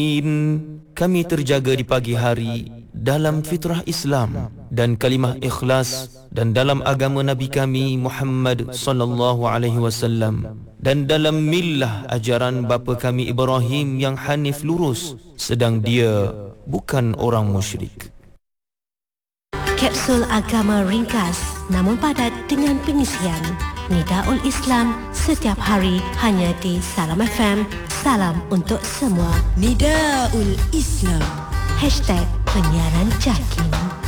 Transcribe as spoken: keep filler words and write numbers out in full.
Kami terjaga di pagi hari dalam fitrah Islam dan kalimah ikhlas dan dalam agama Nabi kami Muhammad sallallahu alaihi wasallam dan dalam millah ajaran bapa kami Ibrahim yang hanif lurus sedang dia bukan orang musyrik. Kapsul agama ringkas namun padat dengan pengisian Nidaul Islam setiap hari hanya di Salam F M. Salam untuk semua. Nidaul Islam. Hashtag penyiaran Jakin.